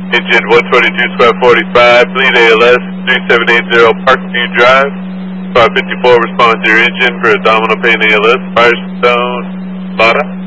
Engine 122 square 45, bleed ALS 3780 Parkview Drive. 554 responds to your engine for abdominal pain ALS, Firestone, Lada.